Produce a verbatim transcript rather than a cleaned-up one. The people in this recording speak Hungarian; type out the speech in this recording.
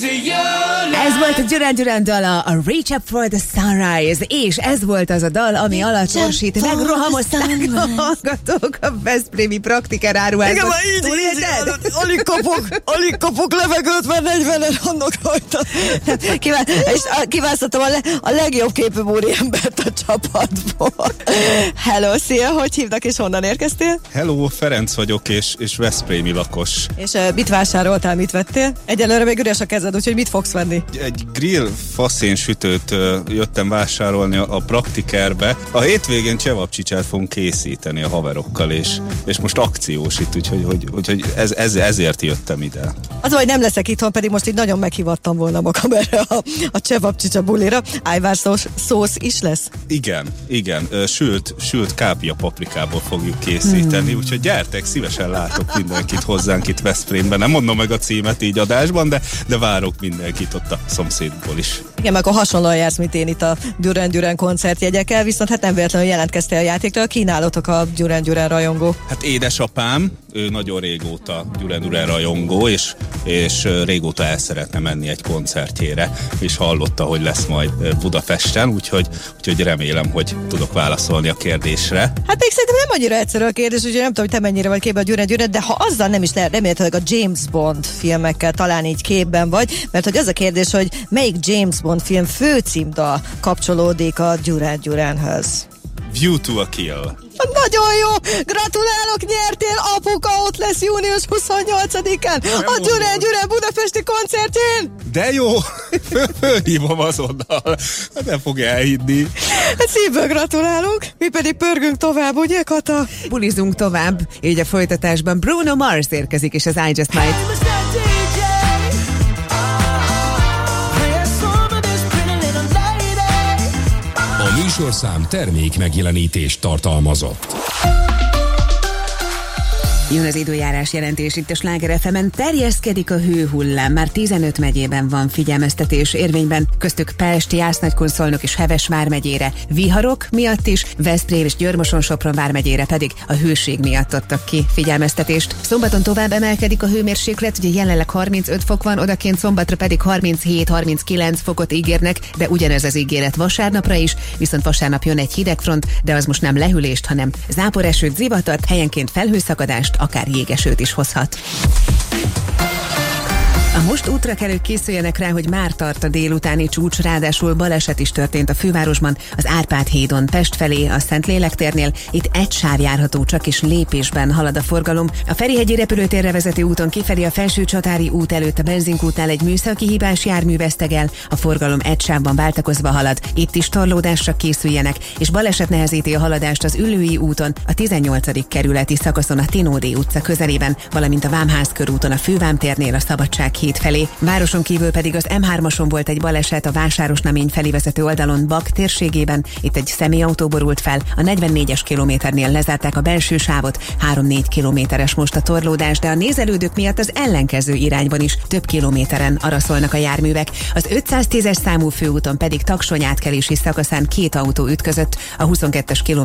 Ez volt a Duran Duran dala, a Reach Up for the Sunrise, és ez volt az a dal, ami Reach alatt Orsit megrohamozták a hallgatók a veszprémi praktiker áruházban. Igen, már így, így, alig kapok, alig kapok levegőt, mert negyvenen annak rajta. Kíván, és kiválasztottam a, le, a legjobb képű úri embert a csapatból. Hello, szia, hogy hívnak és honnan érkeztél? Hello, Ferenc vagyok, és, és veszprémi lakos. És uh, mit vásároltál, mit vettél? Egyelőre még üres a kezed, úgyhogy mit fogsz venni? Egy grill faszén sütőt uh, jöttem vásárolni a, a praktikerbe. A hétvégén csevapcsicsát fogunk készíteni a haverokkal, és, és most akciós itt, úgyhogy hogy, hogy, hogy ez, ez, ezért jöttem ide. Az, hogy nem leszek itthon, pedig most így nagyon meghivattam volna magam erre a, a csevapcsicsa bulira. Ájvárszós szósz is lesz? Igen, igen. Sült, sült kápia paprikából fogjuk készíteni, hmm. úgyhogy gyertek, szívesen látok mindenkit hozzánk itt Veszprémben. Nem mondom meg a címet így adásban, de, de várok mindenkit ott a szomszédból is. Igen, akkor hasonlóan jársz, mint én itt a Duran Duran koncertjegyekkel, viszont hát nem véletlenül jelentkeztél a játékra. Kínálatok a Duran Duran rajongó? Hát édesapám, ő nagyon régóta Duran Duran rajongó, és, és régóta el szeretne menni egy koncertjére, és hallotta, hogy lesz majd Budapesten, úgyhogy, úgyhogy remélem, hogy tudok válaszolni a kérdésre. Hát még szerintem nem annyira egyszerű a kérdés, úgyhogy nem tudom, hogy te mennyire vagy képben a Duran Duran, de ha azzal nem is lehet, remélhetőleg a James Bond filmekkel talán így képben vagy, mert hogy az a kérdés, hogy melyik James Bond film főcímdal kapcsolódik a Duran Duranhoz? View to a Kill. Nagyon jó! Gratulálok, nyertél! Apuka ott lesz június huszonnyolcadikán a Duran Duran budapesti koncertjén! De jó! Fölhívom azonnal. Hát nem fogja elhinni. Hát szívből gratulálunk, mi pedig pörgünk tovább, ugye, Kata? Bulizunk tovább, így a folytatásban Bruno Mars érkezik, és az I Just Might. A műsorszám termék megjelenítést tartalmazott. Jön az időjárás jelentés itt a Sláger ef emen. Terjeszkedik a hőhullám, már tizenöt megyében van figyelmeztetés érvényben, köztük Pest, Jász-Nagykun-Szolnok és Heves vármegyére. Viharok miatt is, Veszprém és Győr-Moson-Sopron vármegyére pedig a hőség miatt adtak ki figyelmeztetést. Szombaton tovább emelkedik a hőmérséklet, ugye jelenleg harmincöt fok van, odakint Szombatra pedig harminchét-harminckilenc fokot ígérnek, de ugyanez az ígéret vasárnapra is, viszont vasárnap jön egy hidegfront, de az most nem lehűlést, hanem záporesőt, zivatat, helyenként felhőszakadást, akár jégesőt is hozhat. A most útra kelők készüljenek rá, hogy már tart a délutáni csúcs, ráadásul baleset is történt a fővárosban, az Árpád hídon Pest felé, a Szentlélek térnél. Itt egy sáv járható, csak is lépésben halad a forgalom. A Ferihegyi repülőtérre vezető úton kifelé a Felsőcsatári út előtt a benzinkútnál egy műszaki hibás jármű vesztegel, a forgalom egy sávban váltakozva halad. Itt is torlódásra készüljenek, és baleset nehezíti a haladást az Üllői úton, a tizennyolcadik kerületi szakaszon a Tinódi utca közelében, valamint a Vámház körúton a Fővám térnél a Szabadság híd felé. Városon kívül pedig az em hármason volt egy baleset a Vásárosnamény felé vezető oldalon Bak térségében. Itt egy személyautó borult fel, a negyvennégyes kilométernél lezárták a belső sávot, három-négy kilométeres most a torlódás, de a nézelődők miatt az ellenkező irányban is több kilométeren araszolnak a járművek. Az ötszáztízes számú főúton pedig Taksony átkelési szakaszán két autó ütközött, a huszonkettes kilométer